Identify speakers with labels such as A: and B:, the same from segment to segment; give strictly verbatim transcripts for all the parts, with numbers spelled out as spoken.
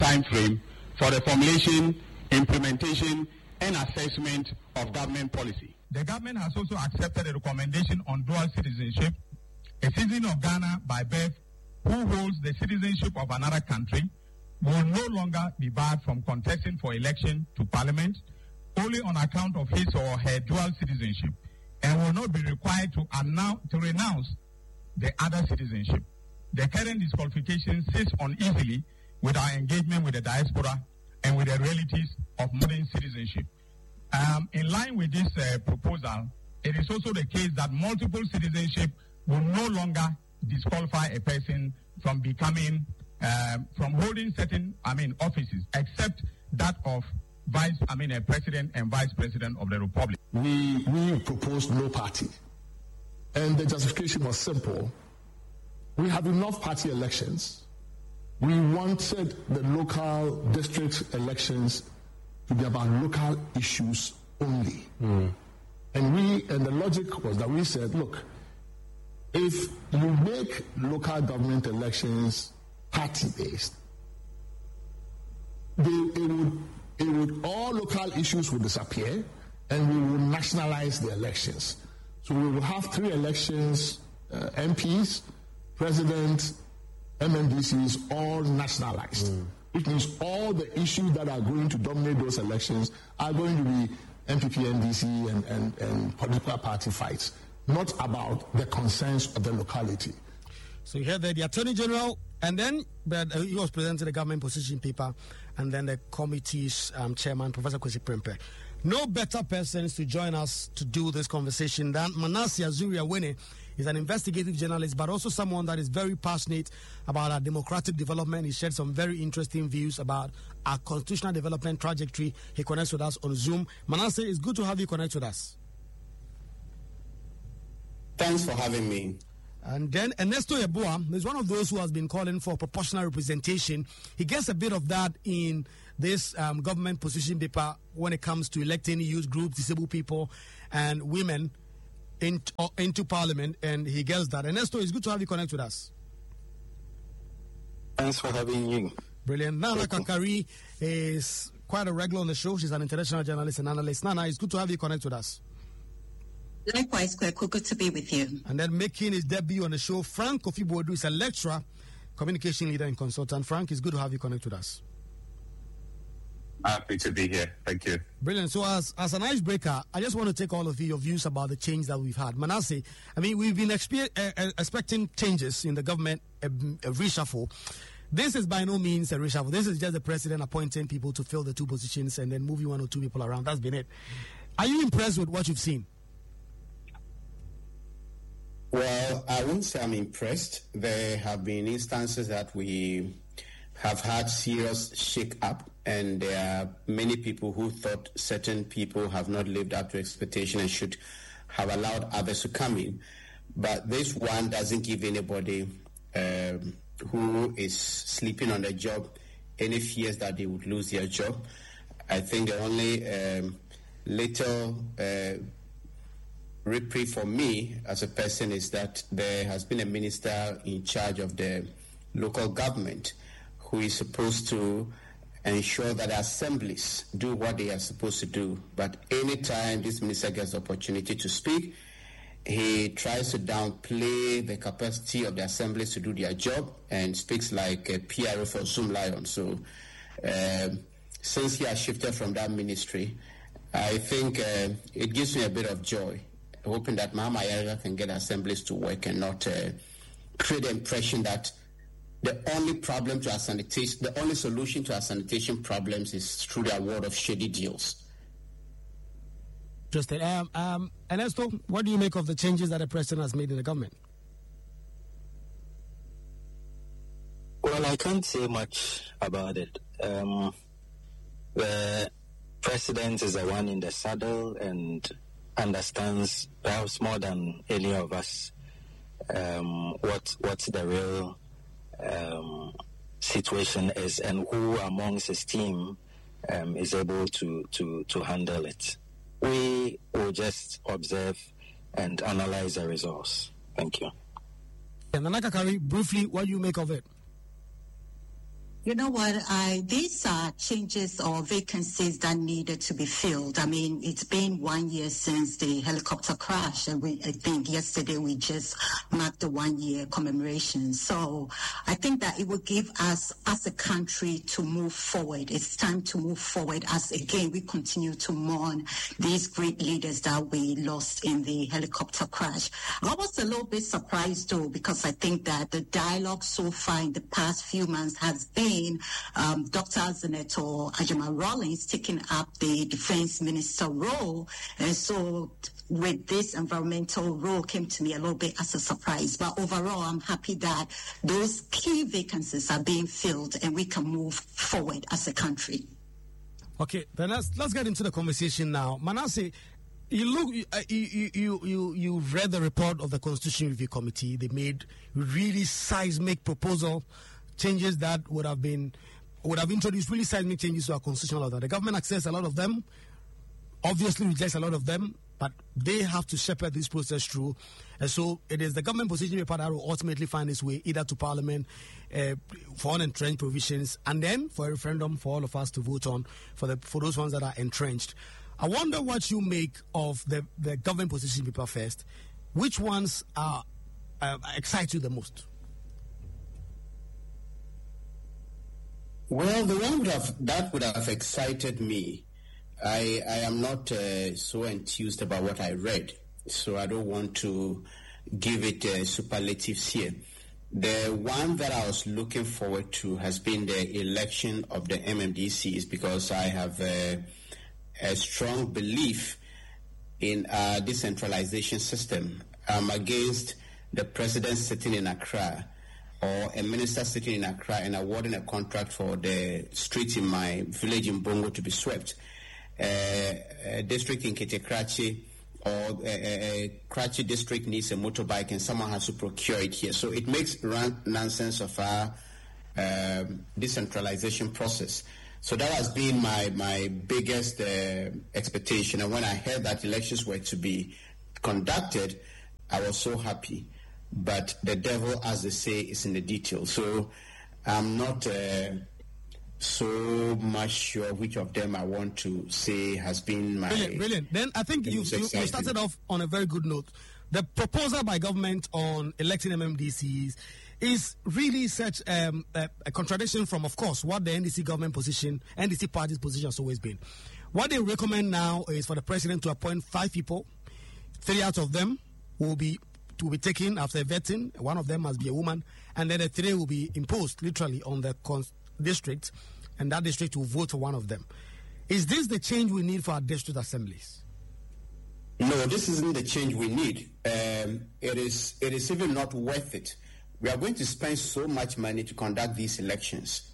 A: time frame for the formulation, implementation, and assessment of government policy.
B: The government has also accepted a recommendation on dual citizenship. A citizen of Ghana by birth who holds the citizenship of another country will no longer be barred from contesting for election to parliament only on account of his or her dual citizenship, and will not be required to announce, to renounce the other citizenship. The current disqualification sits uneasily with our engagement with the diaspora and with the realities of modern citizenship. Um, in line with this uh, proposal, it is also the case that multiple citizenship will no longer disqualify a person from becoming, uh, from holding certain, I mean, offices, except that of vice, I mean, a president and vice president of the republic.
C: We we proposed no party, and the justification was simple. We have enough party elections. We wanted the local district elections to be about local issues only. Mm. And we and the logic was that we said, look, if you make local government elections party-based, they, it would it would all local issues would disappear, and we will nationalize the elections. So we will have three elections, uh, M Ps, president, M N D Cs, all nationalized. Mm. Which means all the issues that are going to dominate those elections are going to be M P P, N D C, and, and, and political party fights, not about the concerns of the locality.
D: So you heard that the Attorney General, and then but, uh, he was presenting the government position paper, and then the committee's um, chairman, Professor Kwesi Prempeh. No better persons to join us to do this conversation than Manasseh Azuri-Awene. He's an investigative journalist, but also someone that is very passionate about our democratic development. He shared some very interesting views about our constitutional development trajectory. He connects with us on Zoom. Manasseh, it's good to have you connect with us.
E: Thanks for having me.
D: And then Ernesto Yeboah is one of those who has been calling for proportional representation. He gets a bit of that in this um, government position paper when it comes to electing youth groups, disabled people, and women in, uh, into parliament, and he gets that. Ernesto, it's good to have you connect with us.
E: Thanks for having you.
D: Brilliant. Nana Kankari is quite a regular on the show. She's an international journalist and analyst. Nana, it's good to have you connect with us.
F: Likewise, Kweku, good to be with you.
D: And then making his debut on the show, Frank Kofi Boadu is a lecturer, communication leader and consultant. Frank, it's good to have you connect with us.
G: Happy to be here. Thank you.
D: Brilliant. So as, as an icebreaker, I just want to take all of you, your views about the change that we've had. Manasseh, I mean, we've been expe- uh, expecting changes in the government, a, a reshuffle. This is by no means a reshuffle. This is just the president appointing people to fill the two positions and then moving one or two people around. That's been it. Are you impressed with what you've seen?
E: Well, I wouldn't say I'm impressed. There have been instances that we have had serious shake-up, and there are many people who thought certain people have not lived up to expectation and should have allowed others to come in. But this one doesn't give anybody um, who is sleeping on the job any fears that they would lose their job. I think the only um, little uh, reprieve for me as a person is that there has been a minister in charge of the local government who is supposed to ensure that assemblies do what they are supposed to do. But anytime this minister gets the opportunity to speak, he tries to downplay the capacity of the assemblies to do their job and speaks like a P R O for Zoom Lion. So uh, since he has shifted from that ministry, I think uh, it gives me a bit of joy, hoping that Mahama Yahya can get assemblies to work and not uh, create the impression that the only problem to our sanitation, the only solution to our sanitation problems is through the award of shady deals.
D: Just um, um, Ernesto, what do you make of the changes that the president has made in the government?
H: Well, I can't say much about it. Um, the president is the one in the saddle and understands perhaps more than any of us um, what what's the real um, situation is and who amongst his team um, is able to, to, to handle it. We will just observe and analyze the results. Thank you.
D: And Nana Kankari, briefly, what do you make of it?
F: You know what? I these are changes or vacancies that needed to be filled. I mean, it's been one year since the helicopter crash, and we I think yesterday we just marked the one year commemoration. So I think that it will give us as a country to move forward. It's time to move forward as again we continue to mourn these great leaders that we lost in the helicopter crash. I was a little bit surprised though, because I think that the dialogue so far in the past few months has been Um, Doctor Zeneto Ajama Rawlings taking up the defense minister role. And so with this environmental role came to me a little bit as a surprise. But overall, I'm happy that those key vacancies are being filled and we can move forward as a country.
D: Okay, then let's, let's get into the conversation now. Manasseh, You look. You you you you read the report of the Constitution Review Committee. They made really seismic proposal changes that would have been would have introduced really seismic changes to our constitutional order. The government accepts a lot of them, obviously rejects a lot of them, but they have to shepherd this process through. And so it is the government position paper that will ultimately find its way either to Parliament uh, for unentrenched provisions, and then for a referendum for all of us to vote on for the for those ones that are entrenched. I wonder what you make of the, the government position paper first. Which ones are uh, excite you the most?
E: Well, the one would have, that would have excited me. I, I am not uh, so enthused about what I read, so I don't want to give it uh, superlatives here. The one that I was looking forward to has been the election of the M M D Cs, because I have uh, a strong belief in a decentralization system. I'm against the president sitting in Accra or a minister sitting in Accra and awarding a contract for the street in my village in Bongo to be swept. Uh, a district in Ketekrachi or a, a Krachi district needs a motorbike and someone has to procure it here. So it makes run nonsense of our um, decentralization process. So that has been my, my biggest uh, expectation. And when I heard that elections were to be conducted, I was so happy. But the devil, as they say, is in the details. So I'm not uh, so much sure which of them I want to say has been my... Brilliant,
D: brilliant. Then I think you, you, you started off on a very good note. The proposal by government on electing M M D Cs is really such um, a, a contradiction from, of course, what the N D C government position, N D C party's position has always been. What they recommend now is for the president to appoint five people. Three out of them will be to be taken after vetting. One of them must be a woman, and then the three will be imposed literally on the cons- district, and that district will vote for one of them. Is this the change we need for our district assemblies?
E: No, this isn't the change we need. Um, it is it is even not worth it. We are going to spend so much money to conduct these elections.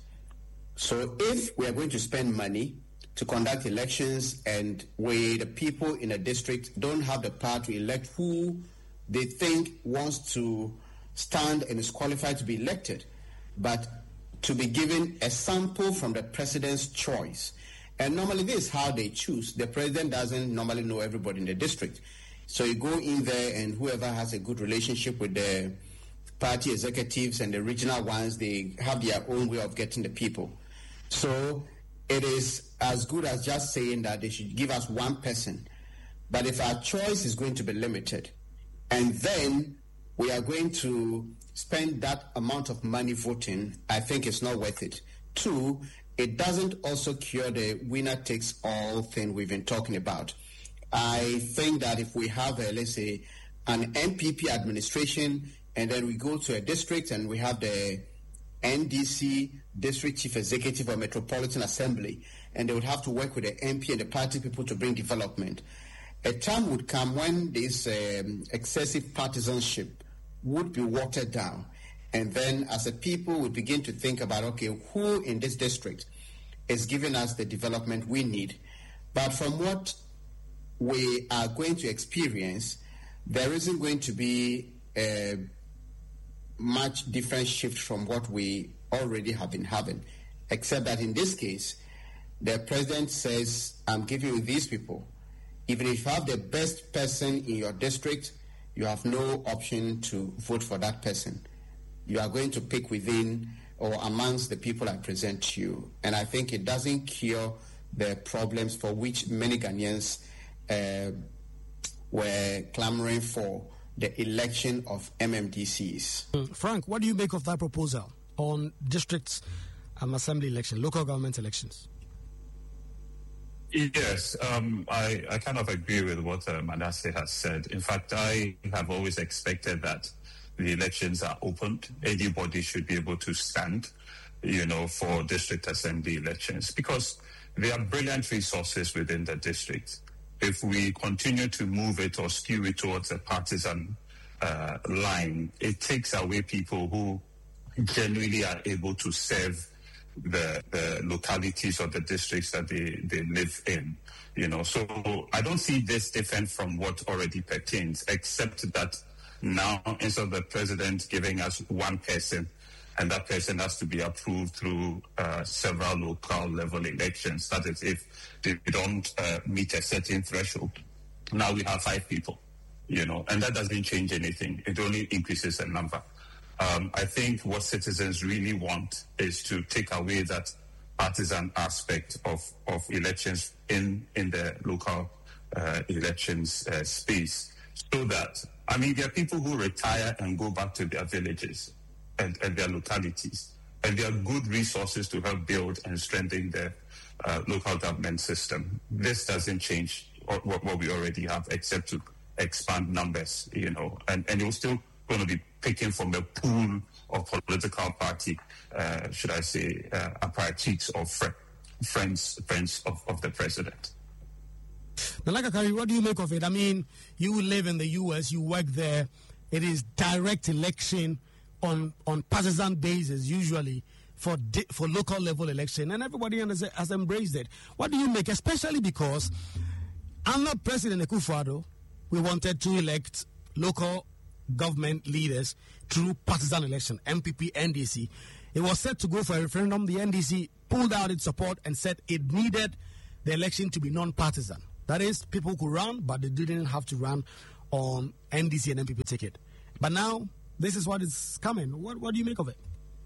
E: So if we are going to spend money to conduct elections and we, the people in a district, don't have the power to elect who they think wants to stand and is qualified to be elected, but to be given a sample from the president's choice. And normally this is how they choose. The president doesn't normally know everybody in the district. So you go in there and whoever has a good relationship with the party executives and the regional ones, they have their own way of getting the people. So it is as good as just saying that they should give us one person. But if our choice is going to be limited, and then we are going to spend that amount of money voting, I think it's not worth it. Two, it doesn't also cure the winner-takes-all thing we've been talking about. I think that if we have, a, let's say, an N P P administration, and then we go to a district and we have the N D C District Chief Executive or Metropolitan Assembly, and they would have to work with the M P and the party people to bring development. A time would come when this um, excessive partisanship would be watered down. And then as a people would begin to think about, okay, who in this district is giving us the development we need? But from what we are going to experience, there isn't going to be a much different shift from what we already have been having, except that in this case, the president says, I'm giving you these people. Even if you have the best person in your district, you have no option to vote for that person. You are going to pick within or amongst the people I present to you. And I think it doesn't cure the problems for which many Ghanaians uh, were clamoring for, the election of M M D Cs.
D: Frank, what do you make of that proposal on districts, um, assembly election, local government elections?
G: Yes, um, I, I kind of agree with what uh, Manasseh has said. In fact, I have always expected that the elections are opened. Anybody should be able to stand, you know, for district assembly elections, because there are brilliant resources within the district. If we continue to move it or skew it towards a partisan uh, line, it takes away people who genuinely are able to serve the, the localities or the districts that they, they live in, you know. So I don't see this different from what already pertains, except that now, instead of the president giving us one person, and that person has to be approved through uh, several local level elections, that is, if they don't uh, meet a certain threshold. Now we have five people, you know, and that doesn't change anything. It only increases the number. Um, I think what citizens really want is to take away that partisan aspect of, of elections in, in the local uh, elections uh, space, so that, I mean, there are people who retire and go back to their villages and, and their localities, and there are good resources to help build and strengthen the uh, local government system. This doesn't change what, what we already have, except to expand numbers, you know, and, and you're still going to be picking from a pool of political party, uh, should I say, uh, apparatchiks or fr- friends friends of, of the president.
D: Nalaka Kari, what do you make of it? I mean, you live in the U S, you work there. It is direct election on on partisan basis, usually, for di- for local level election, and everybody has, has embraced it. What do you make, especially because under President Akufo-Addo, we wanted to elect local government leaders through partisan election, M P P, N D C. It was set to go for a referendum. The N D C pulled out its support and said it needed the election to be non-partisan. That is, people could run, but they didn't have to run on N D C and M P P ticket. But now, this is what is coming. What, what do you make of it?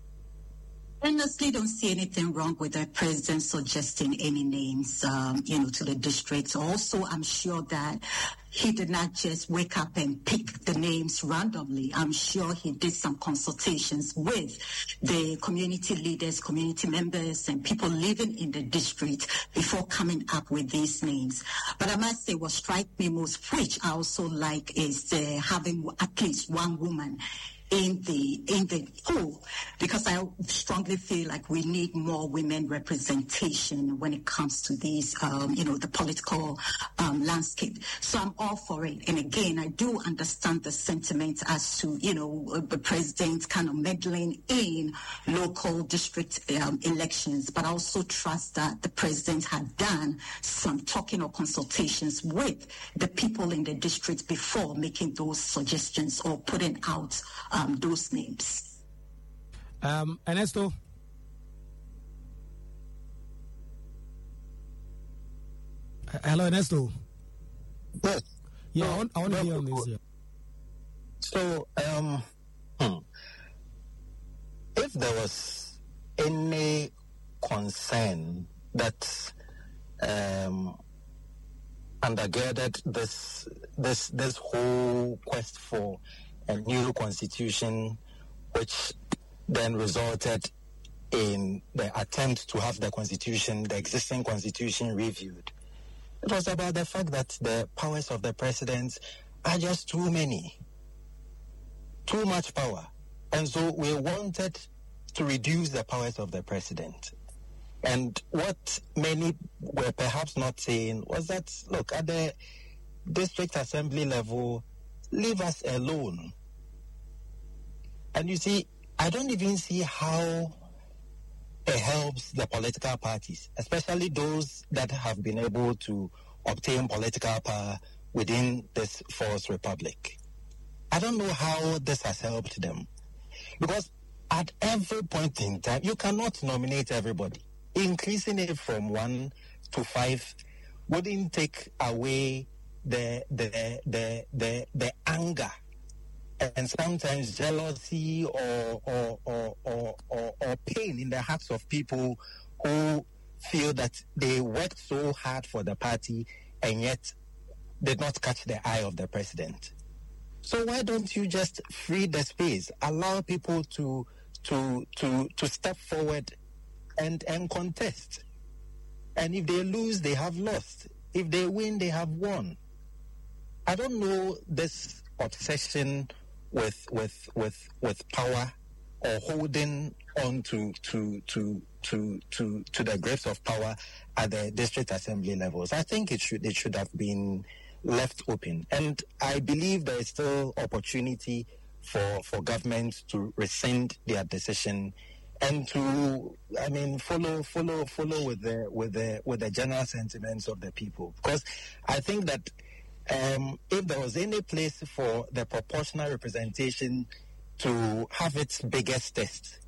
F: Honestly, don't see anything wrong with the president suggesting any names, um, you know, to the districts. Also, I'm sure that he did not just wake up and pick the names randomly. I'm sure he did some consultations with the community leaders, community members, and people living in the district before coming up with these names. But I must say, what strikes me most, which I also like, is uh, having at least one woman in the in the pool, because I strongly feel like we need more women representation when it comes to these, um, you know, the political um, landscape. So I'm all for it. And again, I do understand the sentiment as to, you know, the president kind of meddling in local district um, elections, but I also trust that the president had done some talking or consultations with the people in the district before making those suggestions or putting out Um, those names.
D: Um, Ernesto? Uh, hello, Ernesto.
H: Yes.
D: Yeah,
H: no,
D: I want, I want
H: no,
D: to hear on this. Yeah.
H: So, um, hmm. if there was any concern that um, undergirded this this this whole quest for a new constitution, which then resulted in the attempt to have the constitution, the existing constitution, reviewed. It was about the fact that the powers of the president are just too many, too much power. And so we wanted to reduce the powers of the president. And what many were perhaps not saying was that, look, at the district assembly level, leave us alone. And you see, I don't even see how it helps the political parties, especially those that have been able to obtain political power within this false republic. I don't know how this has helped them. Because at every point in time, you cannot nominate everybody. Increasing it from one to five wouldn't take away the the the the, the anger and sometimes jealousy or or, or, or, or or pain in the hearts of people who feel that they worked so hard for the party and yet did not catch the eye of the president. So why don't you just free the space, allow people to to to to step forward and and contest? And if they lose, they have lost. If they win, they have won. I don't know this obsession with with with with power or holding on to to to to to to the grips of power at the district assembly levels. I think it should it should have been left open, and I believe there is still opportunity for for government to rescind their decision and to, I mean, follow follow follow with the with the with the general sentiments of the people. Because I think that um, if there was any place for the proportional representation to have its biggest test,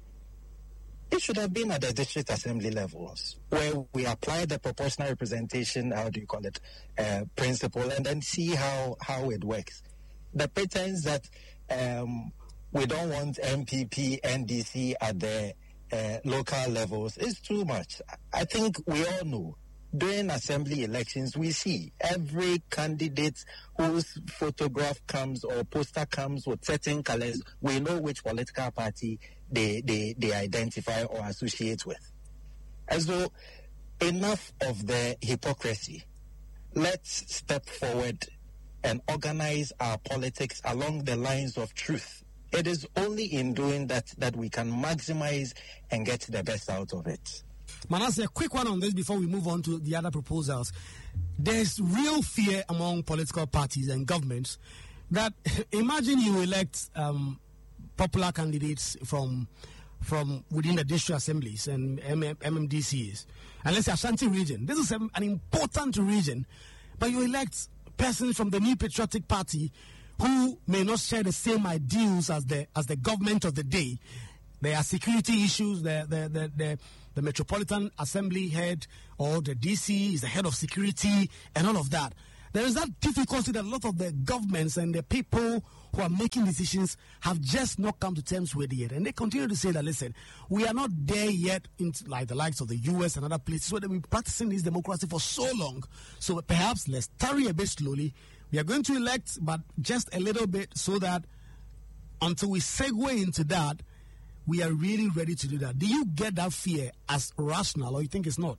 H: it should have been at the district assembly levels, where we apply the proportional representation, how do you call it, uh, principle, and then see how, how it works. The pretense that um, we don't want M P P, N D C at the uh, local levels is too much. I think we all know. During assembly elections, we see every candidate whose photograph comes or poster comes with certain colors, we know which political party they, they, they identify or associate with. And so, enough of the hypocrisy. Let's step forward and organize our politics along the lines of truth. It is only in doing that that we can maximize and get the best out of it.
D: Manasseh, a quick one on this before we move on to the other proposals. There's real fear among political parties and governments that imagine you elect um, popular candidates from from within the district assemblies and M M D Cs. And let's say Ashanti region. This is an important region, but you elect persons from the New Patriotic Party who may not share the same ideals as the as the government of the day. There are security issues. The the the, the The Metropolitan Assembly head or the D C is the head of security and all of that. There is that difficulty that a lot of the governments and the people who are making decisions have just not come to terms with yet. And they continue to say that, listen, we are not there yet, in, like the likes of the U S and other places where they've been practicing this democracy for so long. So perhaps let's tarry a bit slowly. We are going to elect, but just a little bit so that until we segue into that, we are really ready to do that. Do you get that fear as rational, or you think it's not?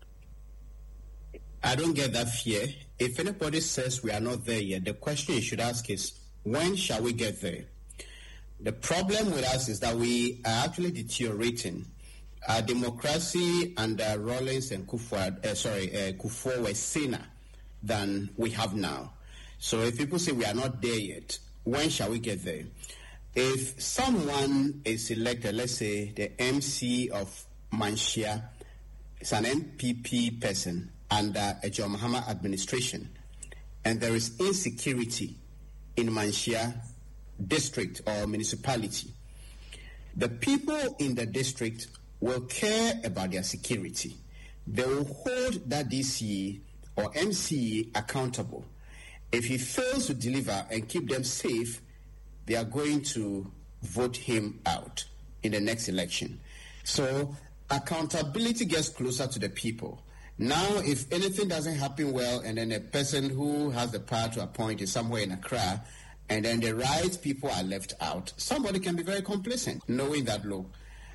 E: I don't get that fear. If anybody says we are not there yet, the question you should ask is, when shall we get there? The problem with us is that we are actually deteriorating. Our democracy under Rawlings and Kufuor, uh, sorry, uh, Kufuor were thinner than we have now. So if people say we are not there yet, when shall we get there? If someone is elected, let's say the M C of Manhyia is an M P P person under a John Mahama administration, and there is insecurity in Manhyia district or municipality, the people in the district will care about their security. They will hold that D C or M C accountable. If he fails to deliver and keep them safe, they are going to vote him out in the next election. So accountability gets closer to the people. Now, if anything doesn't happen well, and then a person who has the power to appoint is somewhere in Accra, and then the right people are left out, somebody can be very complacent, knowing that, look,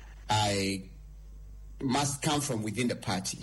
E: I must come from within the party.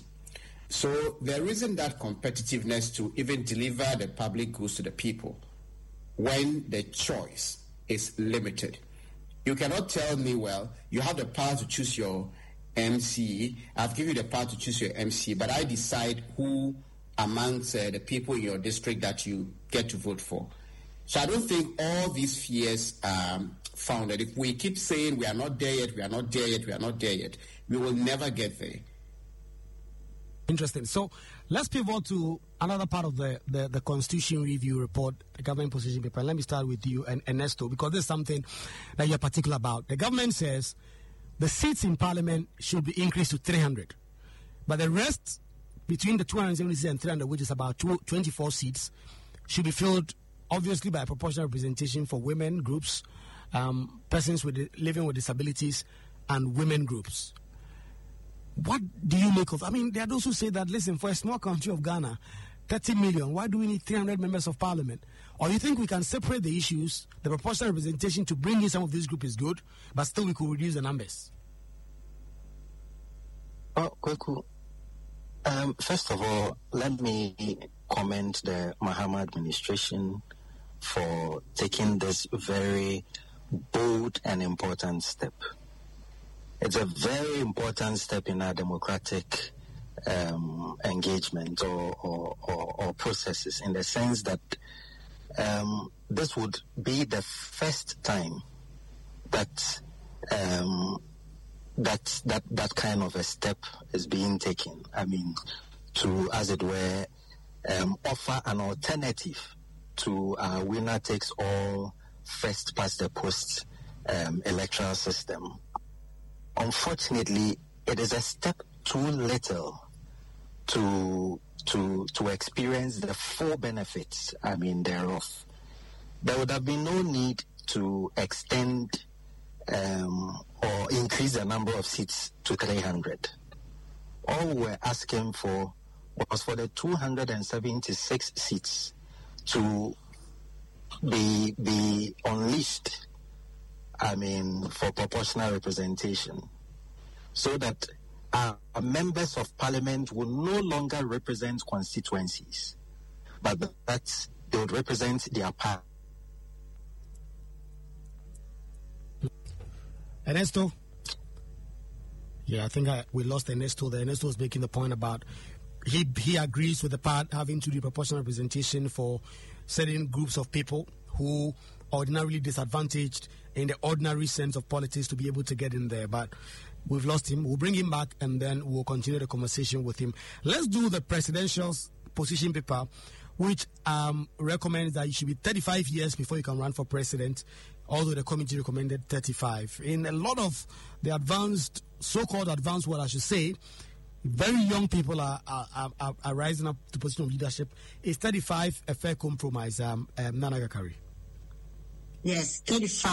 E: So there isn't that competitiveness to even deliver the public goods to the people when the choice is limited. You cannot tell me, well, you have the power to choose your M C. I've given you the power to choose your M C, but I decide who amongst uh, the people in your district that you get to vote for. So I don't think all these fears are founded. If we keep saying we are not there yet, we are not there yet, we are not there yet, we will never get there.
D: Interesting. So let's pivot to another part of the, the, the Constitution Review Report, the government position paper. And let me start with you and Ernesto, because this is something that you're particular about. The government says the seats in Parliament should be increased to three hundred. But the rest, between the two hundred seventy seats and three hundred, which is about twenty-four seats, should be filled, obviously, by proportional representation for women groups, um, persons with living with disabilities, and women groups. What do you make of? I mean, there are those who say that, listen, for a small country of Ghana, thirty million, why do we need three hundred members of parliament? Or you think we can separate the issues, the proportional representation to bring in some of this group is good, but still we could reduce the numbers?
H: Oh, Kweku. Um, first of all, let me commend the Mahama administration for taking this very bold and important step. It's a very important step in our democratic um, engagement or, or, or, or processes, in the sense that um, this would be the first time that um, that that that kind of a step is being taken. I mean, to, as it were, um, offer an alternative to our winner takes all, first past the post um, electoral system. Unfortunately, it is a step too little to to to experience the full benefits, I mean, thereof. There would have been no need to extend um, or increase the number of seats to three hundred. All we were asking for was for the two hundred seventy-six seats to be be unleashed, I mean, for proportional representation, so that our members of parliament will no longer represent constituencies, but that they would represent their party.
D: Ernesto? Yeah, I think I, we lost Ernesto there. Ernesto was making the point about he he agrees with the part having to do proportional representation for certain groups of people who ordinarily disadvantaged in the ordinary sense of politics to be able to get in there. But we've lost him. We'll bring him back and then we'll continue the conversation with him. Let's do the presidential position paper, which um, recommends that you should be thirty-five years before you can run for president, although the committee recommended thirty-five. In a lot of the advanced, so-called advanced world, I should say, very young people are are, are, are rising up to position of leadership. Is thirty-five a fair compromise, um, um, Nana Gakari?
F: Yes, thirty-five.